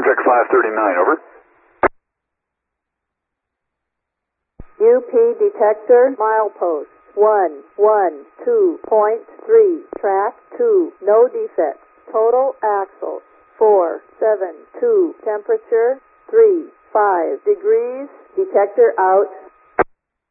Amtrak 539, over. UP detector, milepost 112.3, track 2, no defects. Total axles 472, temperature 35 degrees. Detector out.